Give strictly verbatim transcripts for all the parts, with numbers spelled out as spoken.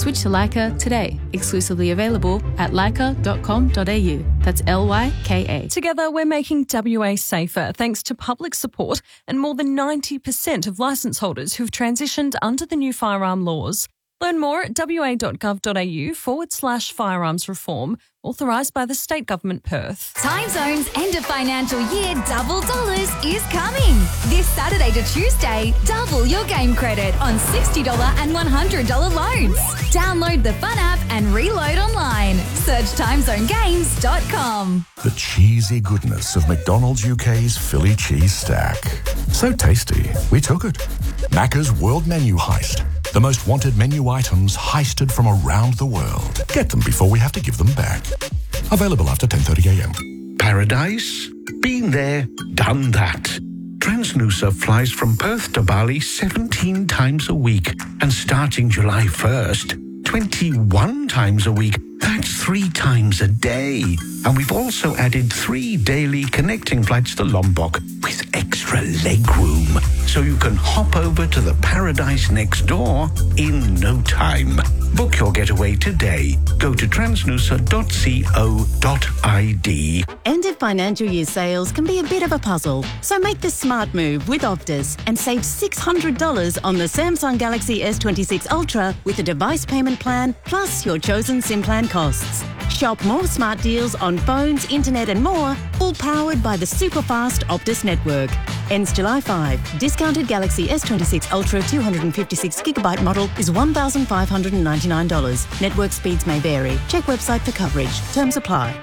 Switch to Leica today. Exclusively available at leica dot com dot a u. That's L Y K A. Together, we're making W A safer thanks to public support and more than ninety percent of licence holders who've transitioned under the new firearm laws. Learn more at wa.gov.au forward slash firearms reform, authorised by the State Government Perth. Time Zone's end of financial year double dollars is coming. This Saturday to Tuesday, double your game credit on sixty dollars and one hundred dollars loans. Download the Fun app and reload online. Search time zone games dot com. The cheesy goodness of McDonald's U K's Philly cheese stack. So tasty, we took it. Macca's World Menu Heist. The most wanted menu items heisted from around the world. Get them before we have to give them back. Available after ten thirty a m. Paradise? Been there, done that. Transnusa flies from Perth to Bali seventeen times a week. And starting July first, twenty-one times a week. That's three times a day. And we've also added three daily connecting flights to Lombok with extra leg room. So you can hop over to the paradise next door in no time. Book your getaway today. Go to transnusa dot co dot I D. End of financial year sales can be a bit of a puzzle. So make the smart move with Optus and save six hundred dollars on the Samsung Galaxy S twenty-six Ultra with a device payment plan plus your chosen SIM plan costs. Shop more smart deals on phones, internet and more, all powered by the super fast Optus network. Ends July fifth. Discounted Galaxy S twenty-six Ultra two hundred fifty-six gigabyte model is one thousand five hundred ninety-nine dollars. Network speeds may vary. Check website for coverage. Terms apply.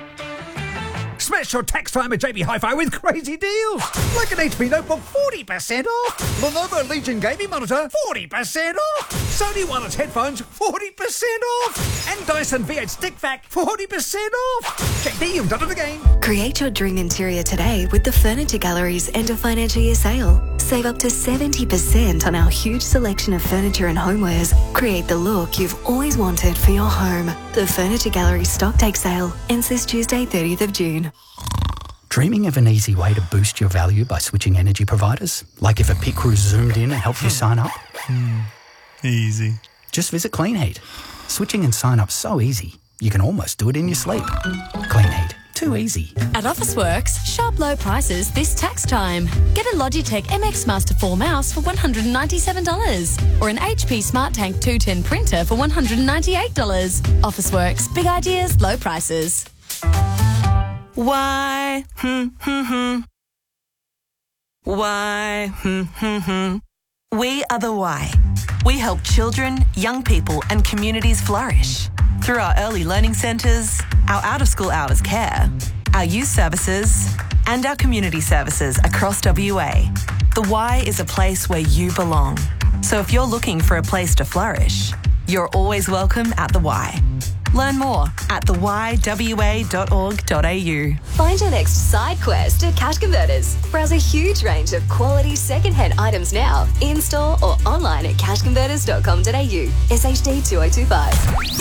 Smash your tax time at J B Hi-Fi with crazy deals. Like an H P Notebook, forty percent off. Lenovo Legion Gaming Monitor, forty percent off. Sony Wireless Headphones, forty percent off. And Dyson V eight Stick Vac, forty percent off. J B, you've done it again. Create your dream interior today with the Furniture Gallery's end of financial year sale. Save up to seventy percent on our huge selection of furniture and homewares. Create the look you've always wanted for your home. The Furniture Gallery stock take sale ends this Tuesday, thirtieth of June. Dreaming of an easy way to boost your value by switching energy providers? Like if a pit crew zoomed in and helped you sign up? Mm, easy. Just visit Clean Heat. Switching and sign up so easy, you can almost do it in your sleep. Clean Heat. Too easy. At Officeworks, sharp low prices this tax time. Get a Logitech M X Master four mouse for one hundred ninety-seven dollars or an H P Smart Tank two ten printer for one hundred ninety-eight dollars. Officeworks, big ideas, low prices. Why? Hmm, hmm, hmm. Why? Hmm, hmm, hmm. We are the Why. We help children, young people and communities flourish through our early learning centres, our out-of-school hours care, our youth services and our community services across W A. The Y is a place where you belong. So if you're looking for a place to flourish, you're always welcome at the Y. Learn more at the y w a dot org dot a u. Find your next side quest at Cash Converters. Browse a huge range of quality second-hand items now, in-store or online at cash converters dot com dot a u. S H D two oh two five.